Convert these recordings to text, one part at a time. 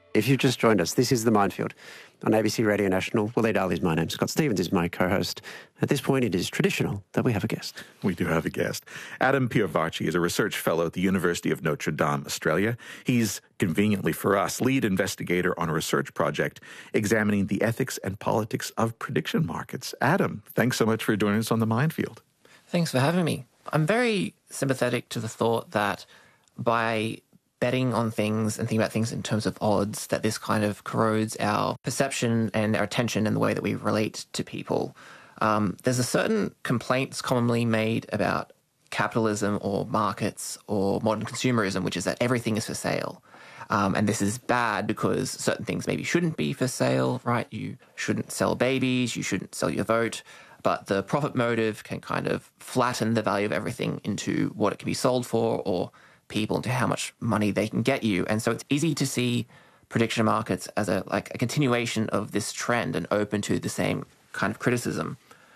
If you've just joined us, this is The Minefield on ABC Radio National. Waleed Ali is my name. Scott Stevens is my co-host. At this point, it is traditional that we have a guest. We do have a guest. Adam Piarvarchi is a research fellow at the University of Notre Dame, Australia. He's, conveniently for us, lead investigator on a research project examining the ethics and politics of prediction markets. Adam, thanks so much for joining us on The Minefield. Thanks for having me. I'm very sympathetic to the thought that by betting on things and thinking about things in terms of odds, that this kind of corrodes our perception and our attention and the way that we relate to people. There's a certain complaints commonly made about capitalism or markets or modern consumerism, which is that everything is for sale. And this is bad because certain things maybe shouldn't be for sale, right? You shouldn't sell babies, you shouldn't sell your vote, but the profit motive can kind of flatten the value of everything into what it can be sold for, or people into how much money they can get you. And so it's easy to see prediction markets as a continuation of this trend and open to the same kind of criticism.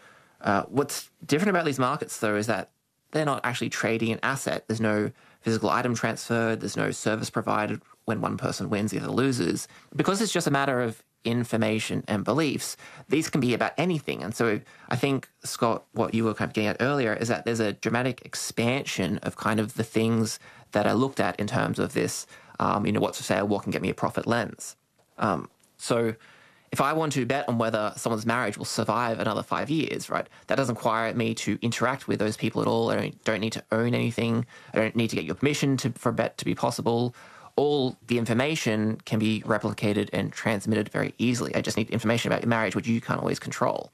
What's different about these markets, though, is that they're not actually trading an asset. There's no physical item transferred. There's no service provided when one person wins, the other loses. Because it's just a matter of information and beliefs, these can be about anything. And so I think, Scott, what you were kind of getting at earlier is that there's a dramatic expansion of kind of the things that are looked at in terms of this, what's for sale, what can get me a profit lens. So if I want to bet on whether someone's marriage will survive another 5 years, right, that doesn't require me to interact with those people at all. I don't need to own anything. I don't need to get your permission for a bet to be possible. All the information can be replicated and transmitted very easily. I just need information about your marriage, which you can't always control.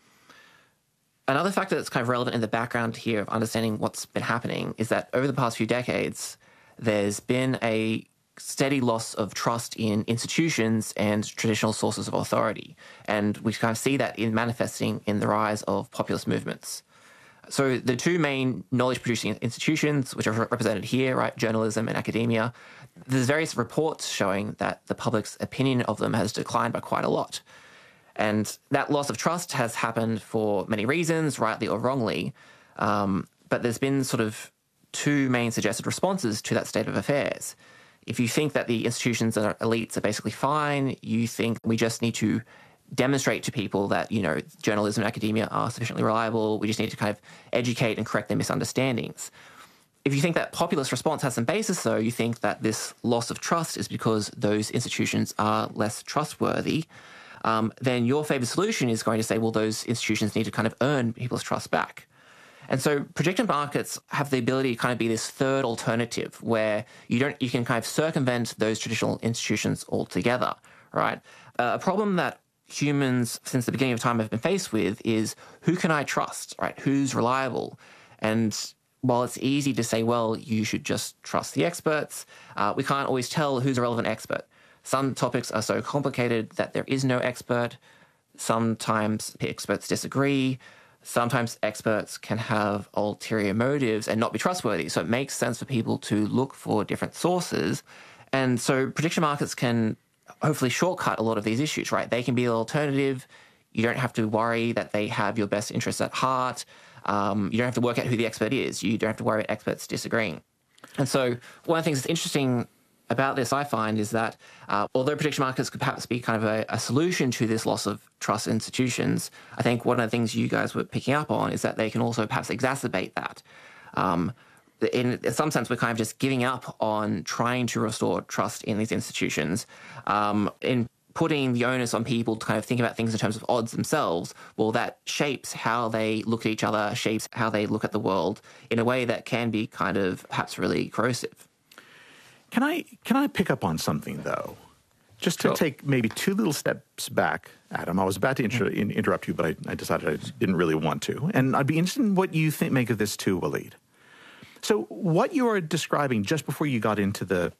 Another factor that's kind of relevant in the background here of understanding what's been happening is that over the past few decades, there's been a steady loss of trust in institutions and traditional sources of authority. And we kind of see that in manifesting in the rise of populist movements. So the two main knowledge-producing institutions, which are represented here, right, journalism and academia, there's various reports showing that the public's opinion of them has declined by quite a lot. And that loss of trust has happened for many reasons, rightly or wrongly. But there's been sort of two main suggested responses to that state of affairs. If you think that the institutions and elites are basically fine, you think we just need to demonstrate to people that, journalism and academia are sufficiently reliable. We just need to kind of educate and correct their misunderstandings. If you think that populist response has some basis, though, you think that this loss of trust is because those institutions are less trustworthy, then your favored solution is going to say, well, those institutions need to kind of earn people's trust back. And so prediction markets have the ability to kind of be this third alternative where you can kind of circumvent those traditional institutions altogether, right? A problem that humans since the beginning of time have been faced with is, who can I trust, right? Who's reliable? And while it's easy to say, well, you should just trust the experts, we can't always tell who's a relevant expert. Some topics are so complicated that there is no expert. Sometimes experts disagree. Sometimes experts can have ulterior motives and not be trustworthy. So it makes sense for people to look for different sources. And so prediction markets can hopefully shortcut a lot of these issues, right? They can be an alternative. You don't have to worry that they have your best interests at heart. You don't have to work out who the expert is. You don't have to worry about experts disagreeing. And so one of the things that's interesting about this, I find, is that although prediction markets could perhaps be kind of a solution to this loss of trust in institutions, I think one of the things you guys were picking up on is that they can also perhaps exacerbate that. In some sense, we're kind of just giving up on trying to restore trust in these institutions, in putting the onus on people to kind of think about things in terms of odds themselves. Well, that shapes how they look at each other, shapes how they look at the world in a way that can be kind of perhaps really corrosive. Can I pick up on something, though? Just to take maybe two little steps back, Adam. I was about to interrupt you, but I decided I didn't really want to. And I'd be interested in what you make of this too, Waleed. So what you are describing just before you got into the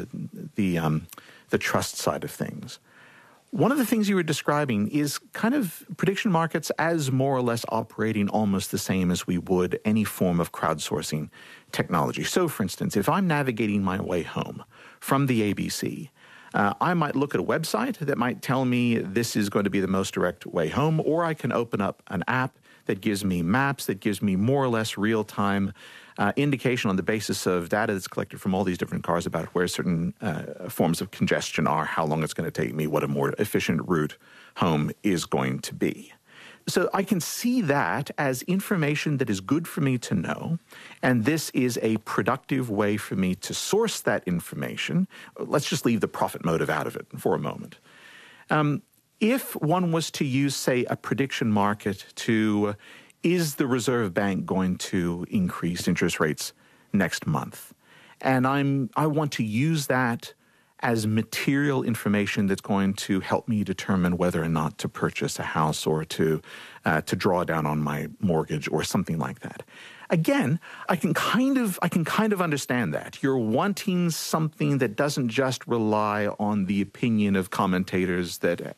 trust side of things, one of the things you were describing is kind of prediction markets as more or less operating almost the same as we would any form of crowdsourcing technology. So, for instance, if I'm navigating my way home from the ABC, I might look at a website that might tell me this is going to be the most direct way home, or I can open up an app that gives me maps, that gives me more or less real-time indication on the basis of data that's collected from all these different cars about where certain forms of congestion are, how long it's going to take me, what a more efficient route home is going to be. So I can see that as information that is good for me to know, and this is a productive way for me to source that information. Let's just leave the profit motive out of it for a moment. If one was to use, say, a prediction market to, is the Reserve Bank going to increase interest rates next month? And I want to use that as material information that's going to help me determine whether or not to purchase a house or to draw down on my mortgage or something like that. Again, I can kind of understand that. You're wanting something that doesn't just rely on the opinion of commentators that,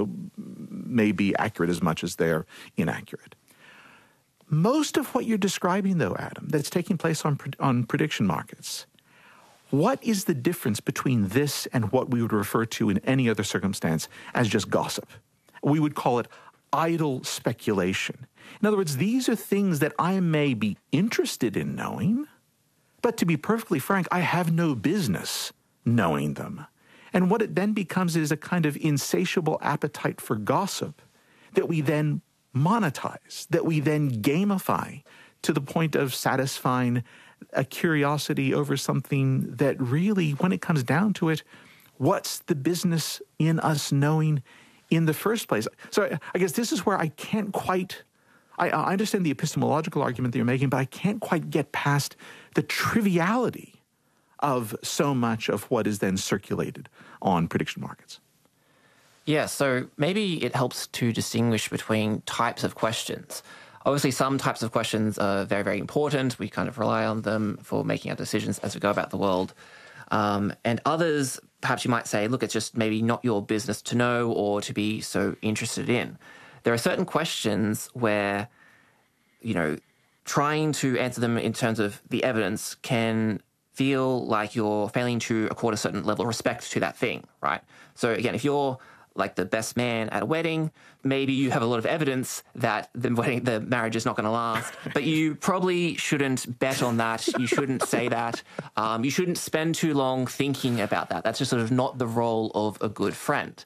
may be accurate as much as they're inaccurate. Most of what you're describing, though, Adam, that's taking place on prediction markets, what is the difference between this and what we would refer to in any other circumstance as just gossip? We would call it idle speculation. In other words, these are things that I may be interested in knowing, but to be perfectly frank, I have no business knowing them. And what it then becomes is a kind of insatiable appetite for gossip that we then monetize, that we then gamify to the point of satisfying a curiosity over something that really, when it comes down to it, what's the business in us knowing in the first place? So I guess this is where I can't quite, I understand the epistemological argument that you're making, but I can't quite get past the triviality of so much of what is then circulated on prediction markets. Yeah, so maybe it helps to distinguish between types of questions. Obviously, some types of questions are very, very important. We kind of rely on them for making our decisions as we go about the world. And others, perhaps you might say, look, it's just maybe not your business to know or to be so interested in. There are certain questions where, trying to answer them in terms of the evidence can feel like you're failing to accord a certain level of respect to that thing, right? So again, if you're like the best man at a wedding, maybe you have a lot of evidence that the marriage is not going to last, but you probably shouldn't bet on that. You shouldn't say that. You shouldn't spend too long thinking about that. That's just sort of not the role of a good friend.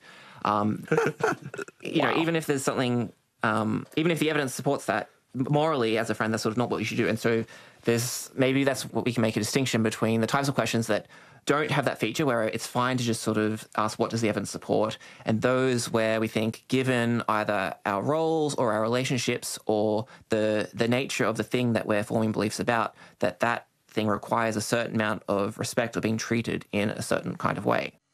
Even if there's something, even if the evidence supports that, morally as a friend, that's sort of not what you should do. And so maybe that's what we can make a distinction between the types of questions that don't have that feature where it's fine to just sort of ask what does the evidence support, and those where we think, given either our roles or our relationships or the nature of the thing that we're forming beliefs about, that thing requires a certain amount of respect or being treated in a certain kind of way.